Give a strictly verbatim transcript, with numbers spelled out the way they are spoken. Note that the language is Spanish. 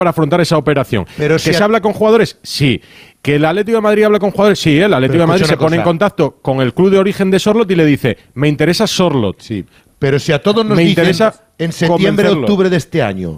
para afrontar esa operación. Pero ¿Que si se a... habla con jugadores? Sí. ¿Que el Atlético de Madrid habla con jugadores? Sí, el Atlético de Madrid se pone en contacto con el club de origen de Sorloth y le dice, me interesa Sorloth. Sí, pero si a todos nos me dicen interesa en septiembre, octubre de este año,